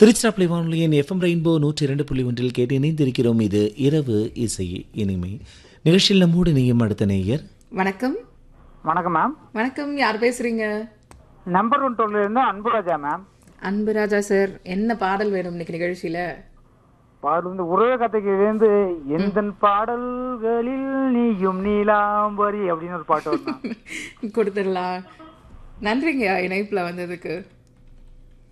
திருச்சிராப்பள்ளி வானொலியின் FM rainbow 102.1 கேட்டு இணைந்திருக்கிறோம். இது இரவு இசை இனிமை நிகழ்ச்சியில் நம்மோடு இணையும் அடுத்த நேயர். வணக்கம். வணக்கம் மேம். வணக்கம், யார் பேசுறீங்க? நம்பர் 1 டோல்ல இருந்து அன்புராஜா மேம். அன்புராஜா சார், என்ன பாடல் வேணும் இன்னைக்கு நிகழ்ச்சியில? பாடல் வந்து உறவு கதைக்கு எந்த பாடல்களில் நீயும் நீலாம்பரி அப்படின்னு ஒரு பாட்டு வரும். கொடுத்துடலாம். நன்றிங்க இணைப்புல வந்ததுக்கு.